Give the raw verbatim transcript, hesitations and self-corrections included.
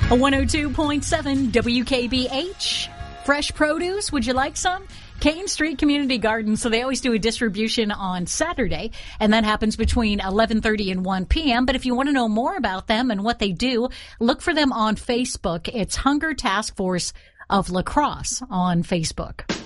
A one oh two point seven W K B H. Fresh produce, would you like some? Kane Street Community Garden, so they always do a distribution on Saturday, and that happens between eleven thirty and one p.m. But if you want to know more about them and what they do, look for them on Facebook. It's Hunger Task Force of La Crosse on Facebook.